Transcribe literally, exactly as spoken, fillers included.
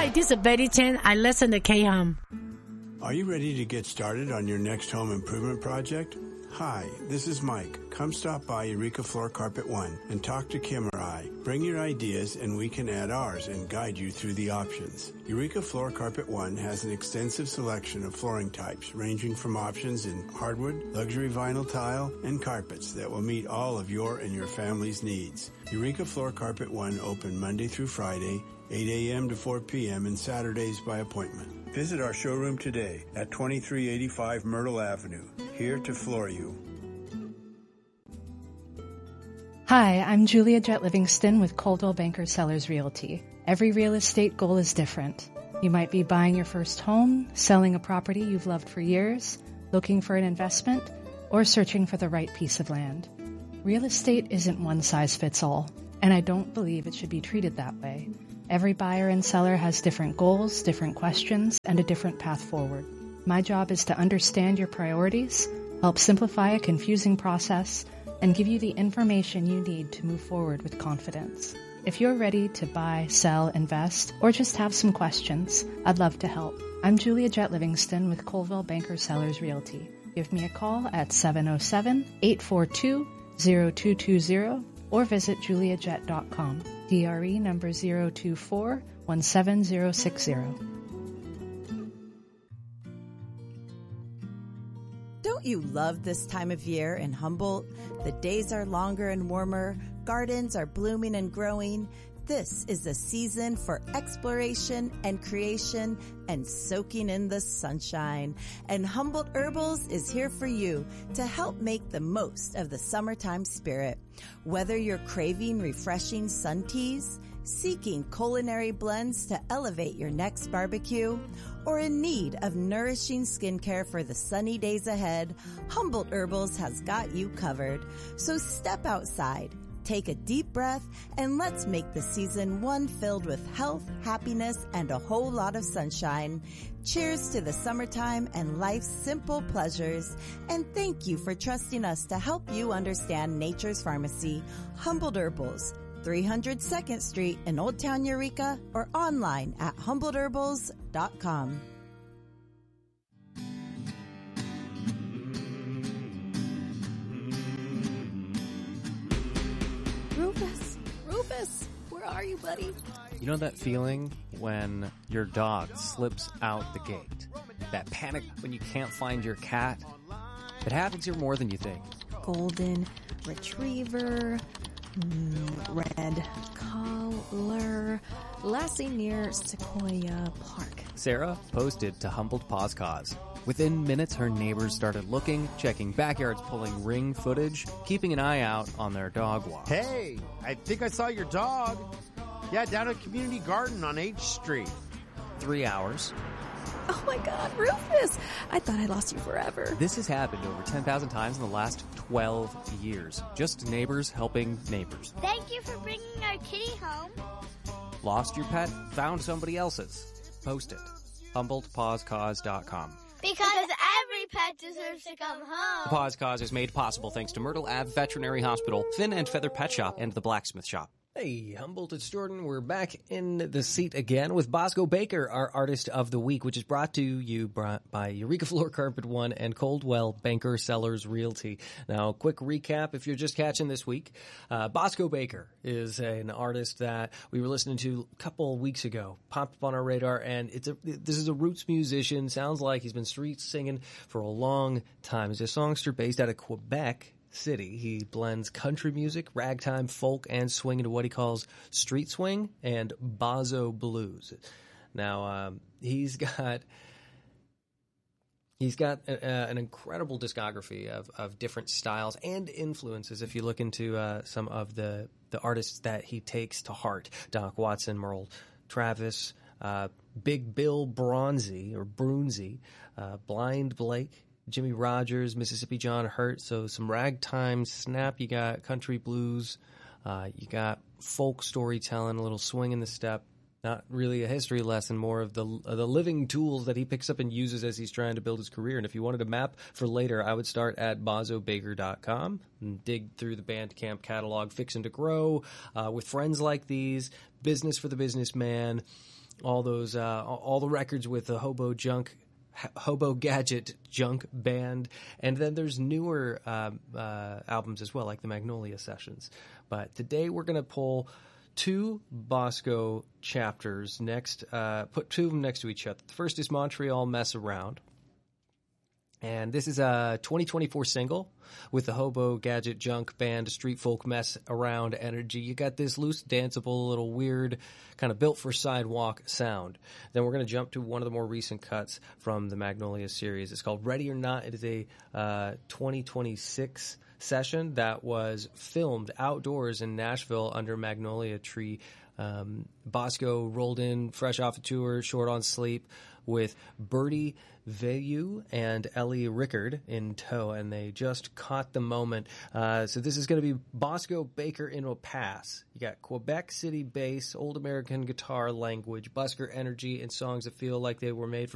Hi, this is Betty Chen. I listen to K-Hum. Are you ready to get started on your next home improvement project? Hi, this is Mike. Come stop by Eureka Floor Carpet One and talk to Kim or I. Bring your ideas and we can add ours and guide you through the options. Eureka Floor Carpet One has an extensive selection of flooring types ranging from options in hardwood, luxury vinyl tile, and carpets that will meet all of your and your family's needs. Eureka Floor Carpet One open Monday through Friday, eight a.m. to four p.m. and Saturdays by appointment. Visit our showroom today at twenty-three eighty-five Myrtle Avenue, here to floor you. Hi, I'm Julia Jett Livingston with Coldwell Banker Sellers Realty. Every real estate goal is different. You might be buying your first home, selling a property you've loved for years, looking for an investment, or searching for the right piece of land. Real estate isn't one size fits all, and I don't believe it should be treated that way. Every buyer and seller has different goals, different questions, and a different path forward. My job is to understand your priorities, help simplify a confusing process, and give you the information you need to move forward with confidence. If you're ready to buy, sell, invest, or just have some questions, I'd love to help. I'm Julia Jett Livingston with Coldwell Banker Sellers Realty. Give me a call at seven oh seven, eight four two, oh two two oh or visit julia jett dot com. D R E number zero two four one seven zero six zero. Don't you love this time of year in Humboldt? The days are longer and warmer, gardens are blooming and growing. This is the season for exploration and creation and soaking in the sunshine. And Humboldt Herbals is here for you to help make the most of the summertime spirit. Whether you're craving refreshing sun teas, seeking culinary blends to elevate your next barbecue, or in need of nourishing skincare for the sunny days ahead, Humboldt Herbals has got you covered. So step outside, take a deep breath, and let's make the season one filled with health, happiness, and a whole lot of sunshine. Cheers to the summertime and life's simple pleasures. And thank you for trusting us to help you understand nature's pharmacy, Humboldt Herbals, three hundred second Street in Old Town Eureka, or online at humboldt herbals dot com. Rufus, Rufus, where are you, buddy? You know that feeling when your dog slips out the gate? That panic when you can't find your cat? It happens here more than you think. Golden Retriever, mm, Red Collar, Lassie near Sequoia Park. Sarah posted to Humboldt Paws Cause. Within minutes, her neighbors started looking, checking backyards, pulling ring footage, keeping an eye out on their dog walks. Hey, I think I saw your dog. Yeah, down at Community Garden on H Street. Three hours. Oh my God, Rufus! I thought I lost you forever. This has happened over ten thousand times in the last twelve years. Just neighbors helping neighbors. Thank you for bringing our kitty home. Lost your pet? Found somebody else's. Post it. humboldt paws cause dot com. Because every pet deserves to come home. The Paws Cause is made possible thanks to Myrtle Ave Veterinary Hospital, Finn and Feather Pet Shop, and the Blacksmith Shop. Hey, Humboldt, it's Jordan. We're back in the seat again with Bosco Baker, our Artist of the Week, which is brought to you by Eureka Floor Carpet One and Coldwell Banker Sellers Realty. Now, quick recap if you're just catching this week. Uh, Bosco Baker is an artist that we were listening to a couple weeks ago, popped up on our radar, and it's a, this is a roots musician. Sounds like he's been street singing for a long time. He's a songster based out of Quebec City. He blends country music, ragtime, folk, and swing into what he calls street swing and bozo blues. Now, um, he's got he's got a, a, an incredible discography of, of different styles and influences. If you look into uh, some of the the artists that he takes to heart, Doc Watson, Merle Travis, uh, Big Bill Bronzy or Brunzy, uh, Blind Blake, Jimmy Rogers, Mississippi John Hurt. So some ragtime snap. You got country blues. Uh, you got folk storytelling, a little swing in the step. Not really a history lesson, more of the uh, the living tools that he picks up and uses as he's trying to build his career. And if you wanted a map for later, I would start at bozo baker dot com and dig through the Bandcamp catalog, Fixin' to Grow, uh, with friends like these, Business for the Businessman, all those uh, all the records with the Hobo Junk. Hobo Gadget Junk Band, and then there's newer uh, uh, albums as well, like the Magnolia Sessions. But today we're going to pull two Bosco chapters next, uh, put two of them next to each other. The first is Montreal Mess Around, and this is a twenty twenty-four single with the Hobo Gadget Junk Band, street folk mess around energy. You got this loose, danceable, little weird, kind of built for sidewalk sound. Then we're going to jump to one of the more recent cuts from the Magnolia series. It's called Ready or Not. It is a uh, twenty twenty-six session that was filmed outdoors in Nashville under Magnolia Tree. Um, Bosco rolled in fresh off a tour, short on sleep, with Bertie Veilleux and Ellie Rickard in tow, and they just caught the moment. Uh, so this is going to be Bosco Baker in a pass. You got Quebec City bass, old American guitar language, busker energy, and songs that feel like they were made for